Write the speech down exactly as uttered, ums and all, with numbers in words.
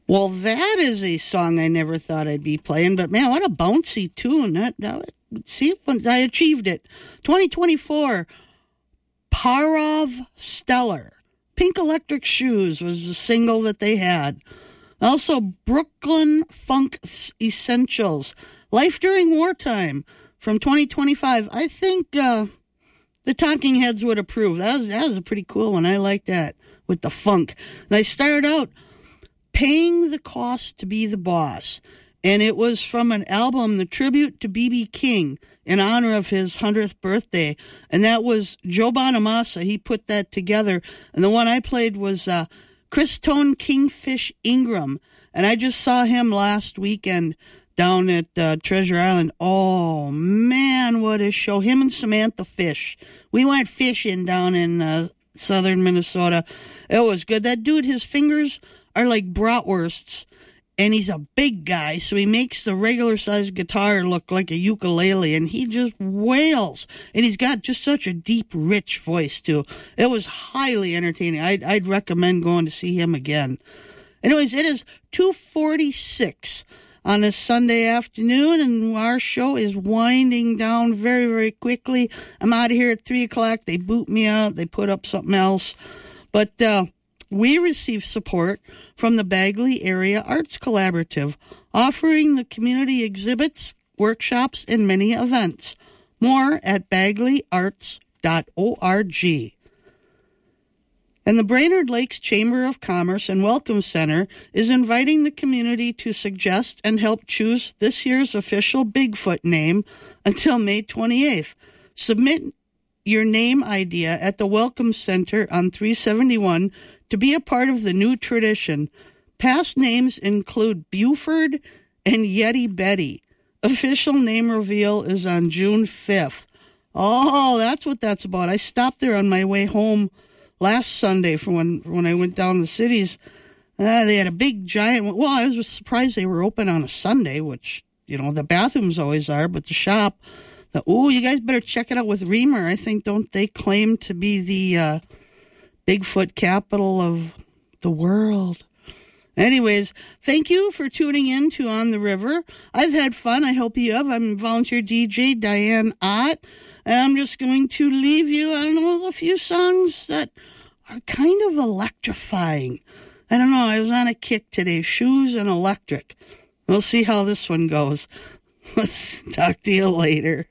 Well, that is a song I never thought I'd be playing, but man, what a bouncy tune. That, that see, I achieved it. twenty twenty-four, Parov Stellar. Pink Electric Shoes was the single that they had. Also, Brooklyn Funk Essentials, Life During Wartime from twenty twenty-five. I think uh, the Talking Heads would approve. That was, that was a pretty cool one. I like that with the funk. And I started out Paying the Cost to Be the Boss. And it was from an album, The Tribute to B B King, in honor of his hundredth birthday. And that was Joe Bonamassa. He put that together. And the one I played was uh, Chris Tone Kingfish Ingram. And I just saw him last weekend down at uh, Treasure Island. Oh, man, what a show. Him and Samantha Fish. We went fishing down in uh, southern Minnesota. It was good. That dude, his fingers are like bratwursts. And he's a big guy, so he makes the regular-sized guitar look like a ukulele, and he just wails. And he's got just such a deep, rich voice, too. It was highly entertaining. I'd, I'd recommend going to see him again. Anyways, it is two forty-six on this Sunday afternoon, and our show is winding down very, very quickly. I'm out of here at three o'clock. They boot me out. They put up something else. But uh, we receive support from the Bagley Area Arts Collaborative, offering the community exhibits, workshops, and many events. More at bagley arts dot org. And the Brainerd Lakes Chamber of Commerce and Welcome Center is inviting the community to suggest and help choose this year's official Bigfoot name until May twenty-eighth. Submit your name idea at the Welcome Center on three seventy-one to be a part of the new tradition. Past names include Buford and Yeti Betty. Official name reveal is on June fifth. Oh, that's what that's about. I stopped there on my way home last Sunday from when, when I went down to the cities. Uh, they had a big giant, well, I was surprised they were open on a Sunday, which, you know, the bathrooms always are, but the shop, the, oh, you guys better check it out with Reamer. I think, don't they claim to be the uh, Bigfoot capital of the world? Anyways, thank you for tuning in to On the River. I've had fun. I hope you have. I'm volunteer D J Diane Ott, and I'm just going to leave you, I don't know, a few songs that are kind of electrifying. I don't know. I was on a kick today. Shoes and electric. We'll see how this one goes. Let's talk to you later.